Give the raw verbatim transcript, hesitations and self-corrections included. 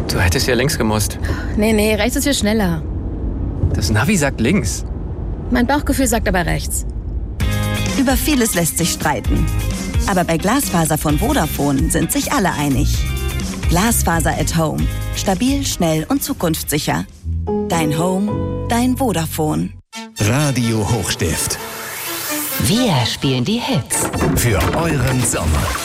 Du hättest ja links gemusst. Nee, nee, rechts ist viel schneller. Das Navi sagt links. Mein Bauchgefühl sagt aber rechts. Über vieles lässt sich streiten. Aber bei Glasfaser von Vodafone sind sich alle einig. Glasfaser at Home. Stabil, schnell und zukunftssicher. Dein Home, dein Vodafone. Radio Hochstift. Wir spielen die Hits. Für euren Sommer.